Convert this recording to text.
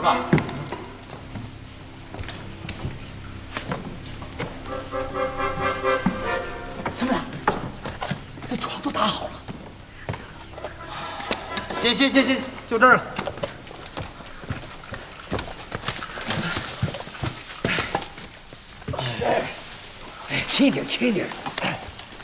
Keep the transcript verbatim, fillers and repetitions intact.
吧。 什么呀？这床都打好了。 行行行行，就这儿了。 哎，轻一点，轻一点。